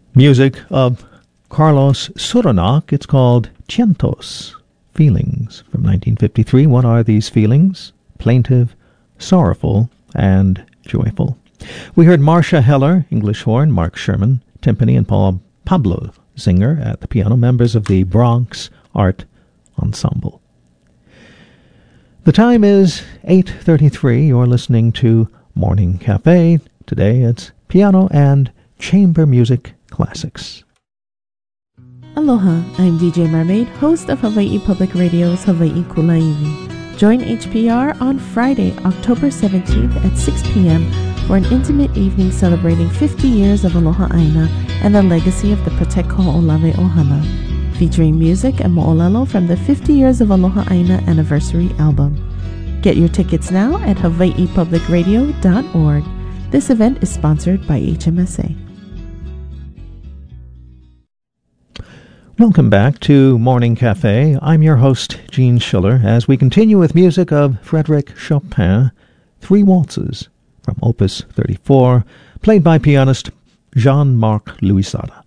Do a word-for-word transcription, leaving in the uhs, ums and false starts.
Music of Carlos Suronac. It's called Cientos, Feelings, from nineteen fifty-three. What are these feelings? Plaintive, sorrowful, and joyful. We heard Marcia Heller, English horn, Mark Sherman, timpani, and Paul Pablo Zinger at the piano, members of the Bronx Art Ensemble. The time is eight thirty-three. You're listening to Morning Cafe. Today it's piano and chamber music classics. Aloha, I'm D J Mermaid, host of Hawaii Public Radio's Hawaii Kulaiwi. Join H P R on Friday, October seventeenth at six p.m. for an intimate evening celebrating fifty years of Aloha Aina and the legacy of the Protect Ho'olave Ohana, featuring music and mo'olelo from the fifty Years of Aloha Aina Anniversary album. Get your tickets now at hawaii public radio dot org. This event is sponsored by H M S A. Welcome back to Morning Cafe. I'm your host, Gene Schiller, as we continue with music of Frédéric Chopin, Three Waltzes, from Opus thirty-four, played by pianist Jean-Marc Louisada.